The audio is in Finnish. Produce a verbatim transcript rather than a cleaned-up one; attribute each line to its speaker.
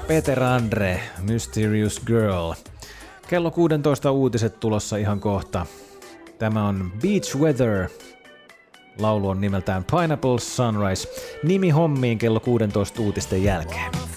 Speaker 1: Peter Andre, Mysterious Girl. Kello kuusitoista uutiset tulossa ihan kohta. Tämä on Beach Weather. Laulu on nimeltään Pineapple Sunrise. Nimi hommiin kello kuusitoista uutisten jälkeen.